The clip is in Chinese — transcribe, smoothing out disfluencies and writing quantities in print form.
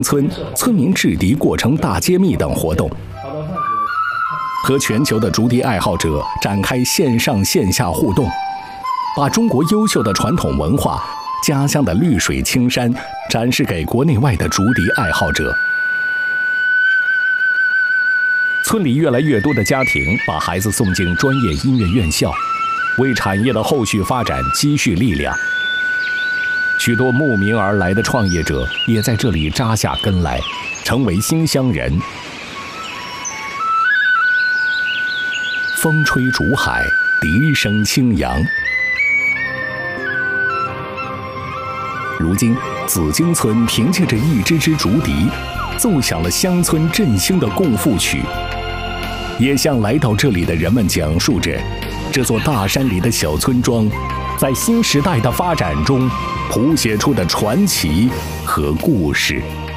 村村民制笛过程大揭秘等活动，和全球的竹笛爱好者展开线上线下互动，把中国优秀的传统文化、家乡的绿水青山展示给国内外的竹笛爱好者。村里越来越多的家庭把孩子送进专业音乐院校，为产业的后续发展积蓄力量。许多慕名而来的创业者也在这里扎下根来，成为新乡人。风吹竹海，笛声轻扬。如今，紫荆村凭借着一支支竹笛，奏响了乡村振兴的共赴曲，也向来到这里的人们讲述着这座大山里的小村庄在新时代的发展中谱写出的传奇和故事。